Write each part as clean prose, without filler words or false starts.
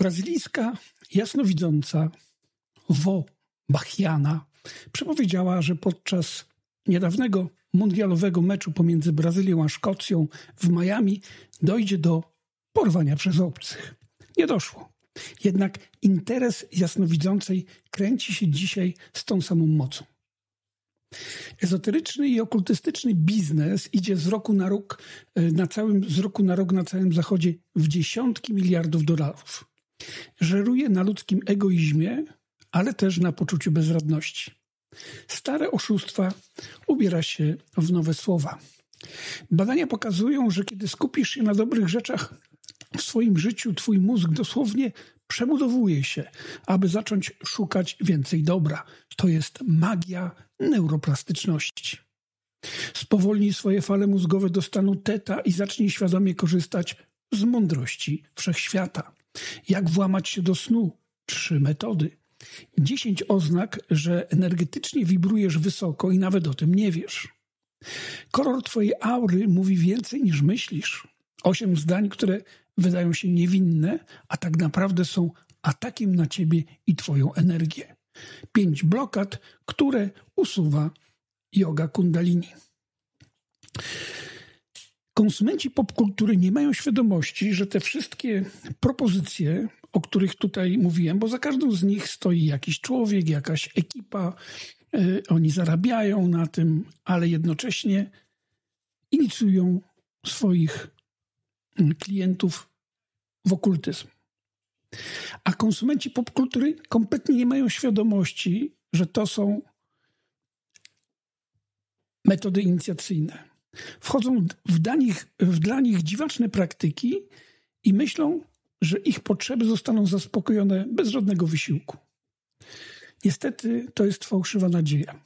Brazylijska jasnowidząca Wo Bachiana przepowiedziała, że podczas niedawnego mundialowego meczu pomiędzy Brazylią a Szkocją w Miami dojdzie do porwania przez obcych. Nie doszło. Jednak interes jasnowidzącej kręci się dzisiaj z tą samą mocą. Ezoteryczny i okultystyczny biznes idzie z roku na rok na całym zachodzie w dziesiątki miliardów dolarów. Żeruje na ludzkim egoizmie, ale też na poczuciu bezradności. Stare oszustwa ubiera się w nowe słowa. Badania pokazują, że kiedy skupisz się na dobrych rzeczach w swoim życiu, twój mózg dosłownie przebudowuje się, aby zacząć szukać więcej dobra. To jest magia neuroplastyczności. Spowolnij swoje fale mózgowe do stanu teta i zacznij świadomie korzystać z mądrości wszechświata. Jak włamać się do snu? 3 metody. 10 oznak, że energetycznie wibrujesz wysoko i nawet o tym nie wiesz. Kolor twojej aury mówi więcej niż myślisz. 8 zdań, które wydają się niewinne, a tak naprawdę są atakiem na ciebie i twoją energię. 5 blokad, które usuwa yoga kundalini. Konsumenci popkultury nie mają świadomości, że te wszystkie propozycje, o których tutaj mówiłem, bo za każdą z nich stoi jakiś człowiek, jakaś ekipa, oni zarabiają na tym, ale jednocześnie inicjują swoich klientów w okultyzm. A konsumenci popkultury kompletnie nie mają świadomości, że to są metody inicjacyjne. Wchodzą w dla nich dziwaczne praktyki i myślą, że ich potrzeby zostaną zaspokojone bez żadnego wysiłku. Niestety to jest fałszywa nadzieja.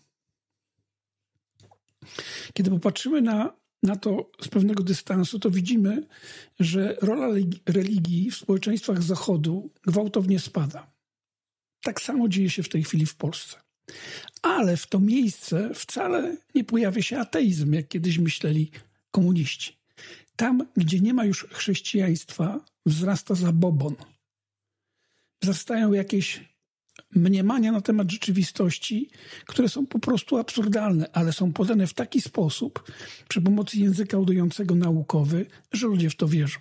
Kiedy popatrzymy na to z pewnego dystansu, to widzimy, że rola religii w społeczeństwach Zachodu gwałtownie spada. Tak samo dzieje się w tej chwili w Polsce. Ale w to miejsce wcale nie pojawia się ateizm, jak kiedyś myśleli komuniści. Tam, gdzie nie ma już chrześcijaństwa, wzrasta zabobon. Wzrastają jakieś mniemania na temat rzeczywistości, które są po prostu absurdalne, ale są podane w taki sposób, przy pomocy języka udającego naukowy, że ludzie w to wierzą.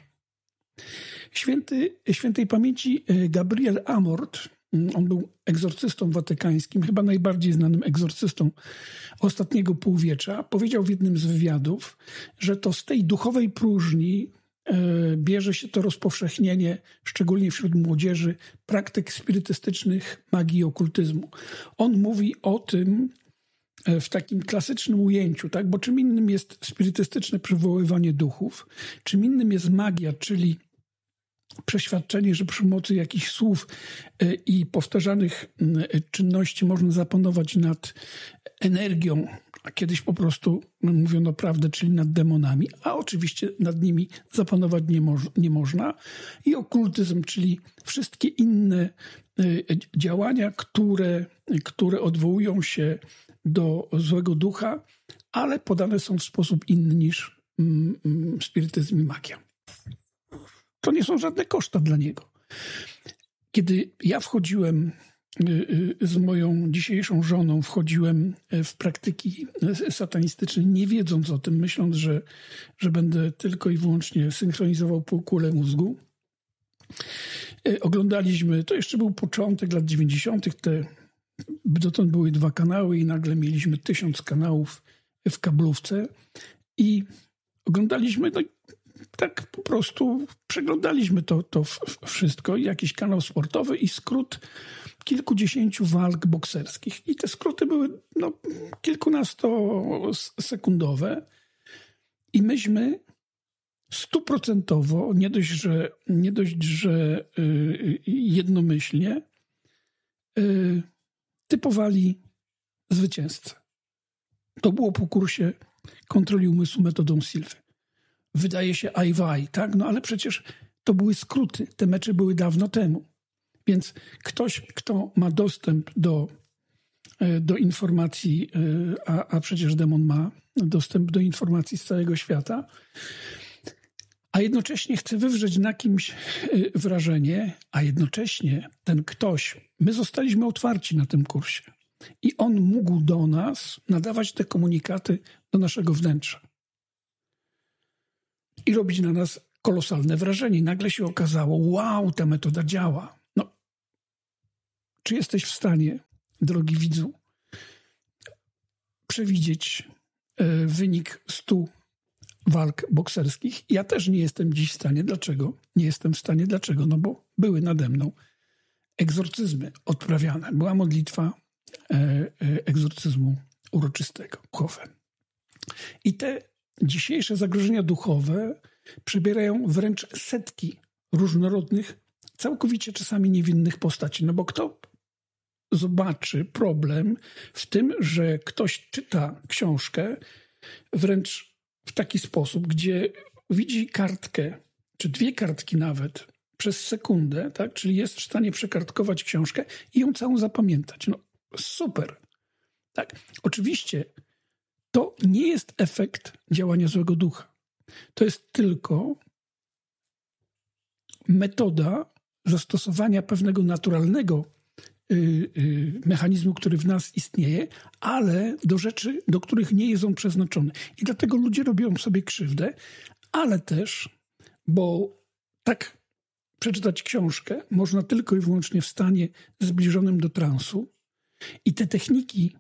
Świętej pamięci Gabriel Amort, on był egzorcystą watykańskim, chyba najbardziej znanym egzorcystą ostatniego półwiecza, powiedział w jednym z wywiadów, że to z tej duchowej próżni bierze się to rozpowszechnienie, szczególnie wśród młodzieży, praktyk spirytystycznych, magii i okultyzmu. On mówi o tym w takim klasycznym ujęciu, tak? Bo czym innym jest spirytystyczne przywoływanie duchów, czym innym jest magia, czyli przeświadczenie, że przy pomocy jakichś słów i powtarzanych czynności można zapanować nad energią, a kiedyś po prostu mówiono prawdę, czyli nad demonami, a oczywiście nad nimi zapanować nie można. I okultyzm, czyli wszystkie inne działania, które odwołują się do złego ducha, ale podane są w sposób inny niż spirytyzm i magia. To nie są żadne koszta dla niego. Kiedy ja wchodziłem z moją dzisiejszą żoną, wchodziłem w praktyki satanistyczne, nie wiedząc o tym, myśląc, że będę tylko i wyłącznie synchronizował półkulę mózgu. Oglądaliśmy, to jeszcze był początek lat 90., dotąd były 2 kanały i nagle mieliśmy 1000 kanałów w kablówce i oglądaliśmy, no, tak po prostu przeglądaliśmy to wszystko, jakiś kanał sportowy i skrót kilkudziesięciu walk bokserskich. I te skróty były kilkunastosekundowe i myśmy 100%, nie dość, że jednomyślnie typowali zwycięzcę. To było po kursie kontroli umysłu metodą Silwy. Wydaje się aj, tak? No ale przecież to były skróty. Te mecze były dawno temu. Więc ktoś, kto ma dostęp do informacji, a przecież demon ma dostęp do informacji z całego świata, a jednocześnie chce wywrzeć na kimś wrażenie, a jednocześnie ten ktoś, my zostaliśmy otwarci na tym kursie i on mógł do nas nadawać te komunikaty do naszego wnętrza i robić na nas kolosalne wrażenie. Nagle się okazało, wow, ta metoda działa. No, czy jesteś w stanie, drogi widzu, przewidzieć wynik 100 walk bokserskich? Ja też nie jestem dziś w stanie. Dlaczego? Nie jestem w stanie. Dlaczego? No bo były nade mną egzorcyzmy odprawiane. Była modlitwa egzorcyzmu uroczystego, duchowe. I te dzisiejsze zagrożenia duchowe przybierają wręcz setki różnorodnych, całkowicie czasami niewinnych postaci. No bo kto zobaczy problem w tym, że ktoś czyta książkę wręcz w taki sposób, gdzie widzi kartkę, czy 2 kartki nawet, przez sekundę, tak? Czyli jest w stanie przekartkować książkę i ją całą zapamiętać. No super. Tak. Oczywiście to nie jest efekt działania złego ducha. To jest tylko metoda zastosowania pewnego naturalnego mechanizmu, który w nas istnieje, ale do rzeczy, do których nie jest on przeznaczony. I dlatego ludzie robią sobie krzywdę, ale też, bo tak przeczytać książkę można tylko i wyłącznie w stanie zbliżonym do transu i te techniki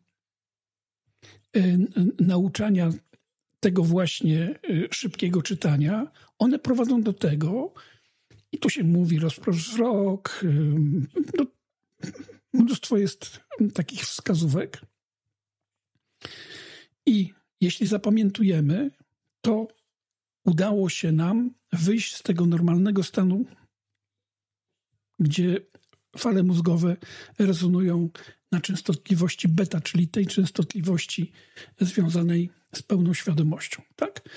nauczania tego właśnie szybkiego czytania, one prowadzą do tego, i tu się mówi rozprosz wzrok, no, mnóstwo jest takich wskazówek. I jeśli zapamiętujemy, to udało się nam wyjść z tego normalnego stanu, gdzie fale mózgowe rezonują na częstotliwości beta, czyli tej częstotliwości związanej z pełną świadomością. Tak?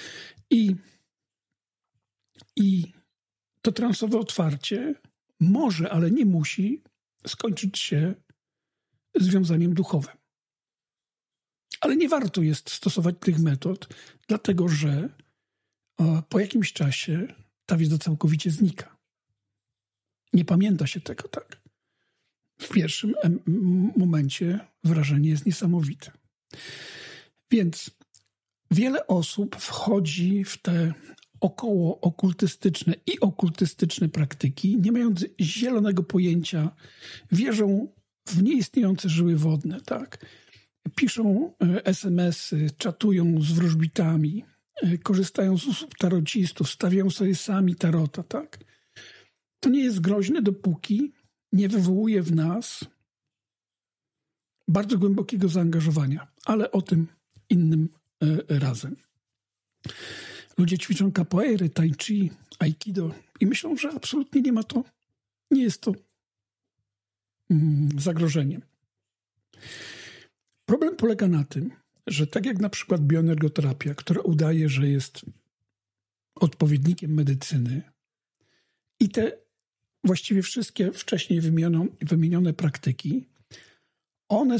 I to transowe otwarcie może, ale nie musi skończyć się związaniem duchowym. Ale nie warto jest stosować tych metod, dlatego że po jakimś czasie ta wiedza całkowicie znika. Nie pamięta się tego, tak? W pierwszym momencie wrażenie jest niesamowite. Więc wiele osób wchodzi w te około okultystyczne i okultystyczne praktyki, nie mając zielonego pojęcia, wierzą w nieistniejące żyły wodne, tak? Piszą SMS-y, czatują z wróżbitami, korzystają z usług tarocistów, stawiają sobie sami tarota, tak? To nie jest groźne, dopóki nie wywołuje w nas bardzo głębokiego zaangażowania, ale o tym innym razem. Ludzie ćwiczą capoeiry, tai chi, aikido i myślą, że absolutnie nie jest to zagrożeniem. Problem polega na tym, że tak jak na przykład bioenergoterapia, która udaje, że jest odpowiednikiem medycyny i te właściwie wszystkie wcześniej wymienione praktyki, one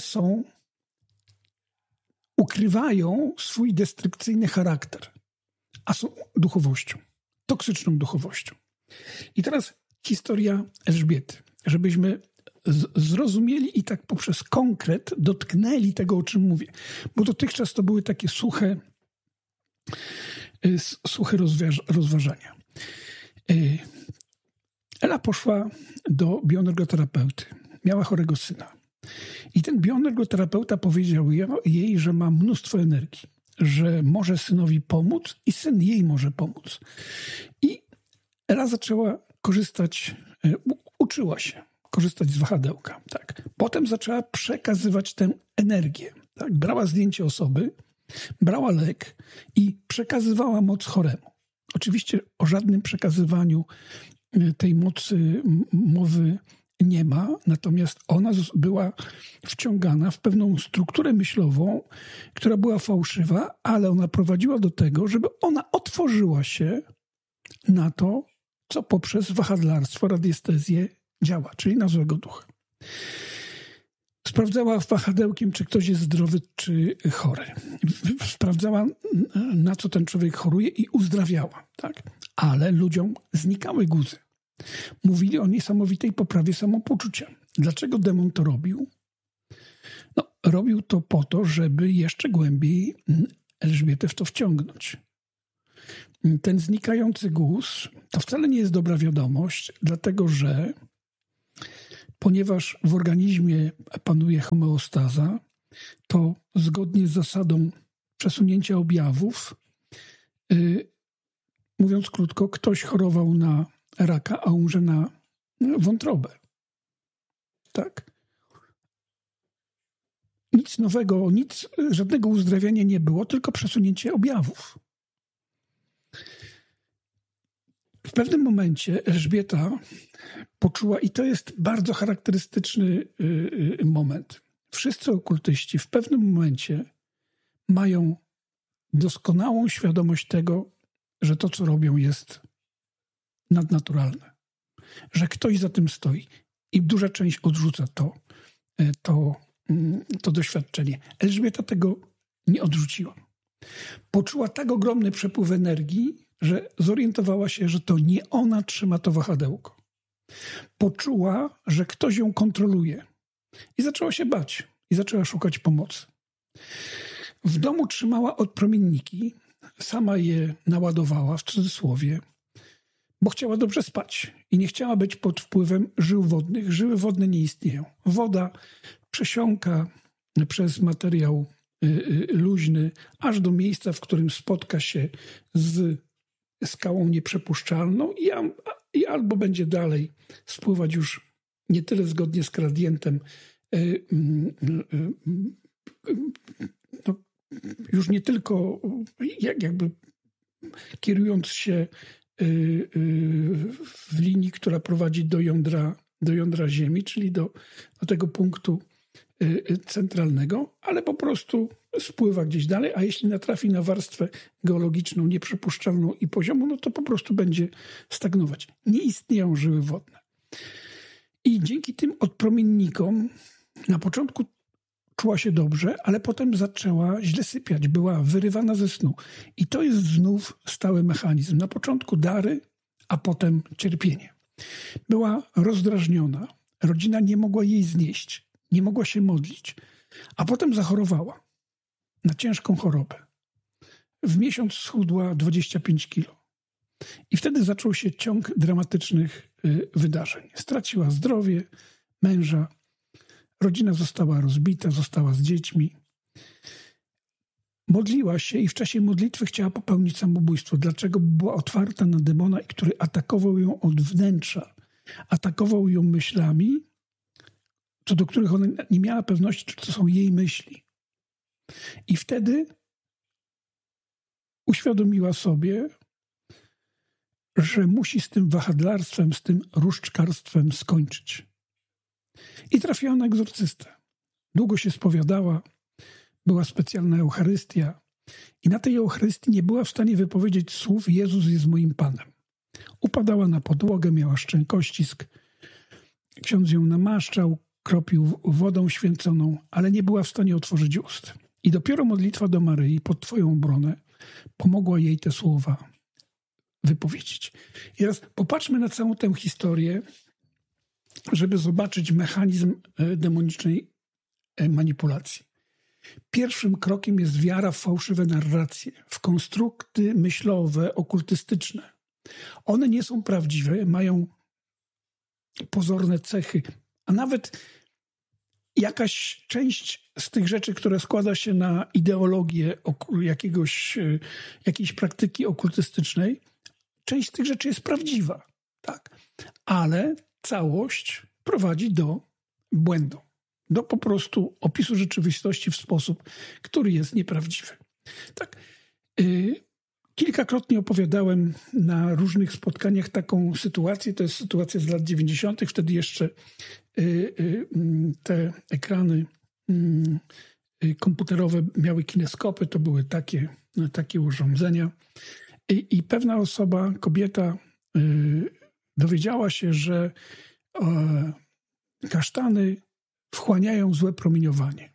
ukrywają swój destrukcyjny charakter, a są duchowością, toksyczną duchowością. I teraz historia Elżbiety, żebyśmy zrozumieli i tak poprzez konkret dotknęli tego, o czym mówię. Bo dotychczas to były takie suche rozważania. Ela poszła do bioenergoterapeuty. Miała chorego syna. I ten bioenergoterapeuta powiedział jej, że ma mnóstwo energii, że może synowi pomóc i syn jej może pomóc. I Ela zaczęła korzystać, uczyła się korzystać z wahadełka. Tak. Potem zaczęła przekazywać tę energię. Tak. Brała zdjęcie osoby, brała lek i przekazywała moc choremu. Oczywiście o żadnym przekazywaniu tej mocy mowy nie ma, natomiast ona była wciągana w pewną strukturę myślową, która była fałszywa, ale ona prowadziła do tego, żeby ona otworzyła się na to, co poprzez wahadlarstwo, radiestezję działa, czyli na złego ducha. Sprawdzała wahadełkiem, czy ktoś jest zdrowy, czy chory. Sprawdzała, na co ten człowiek choruje i uzdrawiała. Tak? ale ludziom znikały guzy. Mówili o niesamowitej poprawie samopoczucia. Dlaczego demon to robił? Robił to po to, żeby jeszcze głębiej Elżbietę w to wciągnąć. Ten znikający guz to wcale nie jest dobra wiadomość, dlatego że ponieważ w organizmie panuje homeostaza, to zgodnie z zasadą przesunięcia objawów, mówiąc krótko, ktoś chorował na raka, a umrze na wątrobę. Tak. Nic nowego, żadnego uzdrawiania nie było, tylko przesunięcie objawów. W pewnym momencie Elżbieta poczuła, i to jest bardzo charakterystyczny moment, wszyscy okultyści w pewnym momencie mają doskonałą świadomość tego, że to, co robią, jest nadnaturalne. Że ktoś za tym stoi. I duża część odrzuca to doświadczenie. Elżbieta tego nie odrzuciła. Poczuła tak ogromny przepływ energii, że zorientowała się, że to nie ona trzyma to wahadełko. Poczuła, że ktoś ją kontroluje. I zaczęła się bać. I zaczęła szukać pomocy. W domu trzymała odpromienniki. Sama je naładowała, w cudzysłowie, bo chciała dobrze spać i nie chciała być pod wpływem żył wodnych. Żyły wodne nie istnieją. Woda przesiąka przez materiał luźny aż do miejsca, w którym spotka się z skałą nieprzepuszczalną i albo będzie dalej spływać już nie tyle zgodnie z gradientem, już nie tylko jakby kierując się w linii, która prowadzi do jądra Ziemi, czyli do tego punktu centralnego, ale po prostu spływa gdzieś dalej, a jeśli natrafi na warstwę geologiczną nieprzepuszczalną i poziomą, no to po prostu będzie stagnować. Nie istnieją żyły wodne. I dzięki tym odpromiennikom na początku czuła się dobrze, ale potem zaczęła źle sypiać, była wyrywana ze snu. I to jest znów stały mechanizm. Na początku dary, a potem cierpienie. Była rozdrażniona. Rodzina nie mogła jej znieść. Nie mogła się modlić. A potem zachorowała na ciężką chorobę. W miesiąc schudła 25 kilo. I wtedy zaczął się ciąg dramatycznych wydarzeń. Straciła zdrowie, męża. Rodzina została rozbita, została z dziećmi. Modliła się i w czasie modlitwy chciała popełnić samobójstwo. Dlaczego? Była otwarta na demona, który atakował ją od wnętrza. Atakował ją myślami, co do których ona nie miała pewności, czy to są jej myśli. I wtedy uświadomiła sobie, że musi z tym wahadlarstwem, z tym różdżkarstwem skończyć. I trafiła na egzorcystę. Długo się spowiadała, była specjalna Eucharystia i na tej Eucharystii nie była w stanie wypowiedzieć słów Jezus jest moim Panem. Upadała na podłogę, miała szczękościsk. Ksiądz ją namaszczał, kropił wodą święconą, ale nie była w stanie otworzyć ust. I dopiero modlitwa do Maryi pod Twoją obronę pomogła jej te słowa wypowiedzieć. I teraz popatrzmy na całą tę historię, żeby zobaczyć mechanizm demonicznej manipulacji. Pierwszym krokiem jest wiara w fałszywe narracje, w konstrukty myślowe, okultystyczne. One nie są prawdziwe, mają pozorne cechy, a nawet jakaś część z tych rzeczy, która składa się na ideologię jakiejś praktyki okultystycznej, część z tych rzeczy jest prawdziwa, tak? Ale całość prowadzi do błędu, do po prostu opisu rzeczywistości w sposób, który jest nieprawdziwy. Tak. Kilkakrotnie opowiadałem na różnych spotkaniach taką sytuację. To jest sytuacja z lat 90. Wtedy jeszcze te ekrany komputerowe miały kineskopy. To były takie urządzenia. I pewna osoba, kobieta, dowiedziała się, że kasztany wchłaniają złe promieniowanie.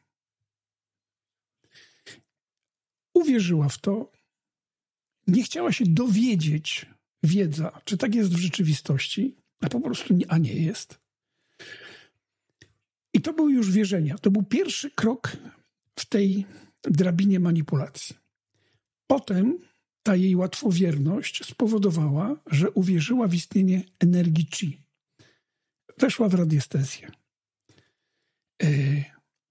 Uwierzyła w to. Nie chciała się dowiedzieć, wiedza, czy tak jest w rzeczywistości, a po prostu nie jest. I to były już wierzenia. To był pierwszy krok w tej drabinie manipulacji. Potem ta jej łatwowierność spowodowała, że uwierzyła w istnienie energii chi. Weszła w radiestezję.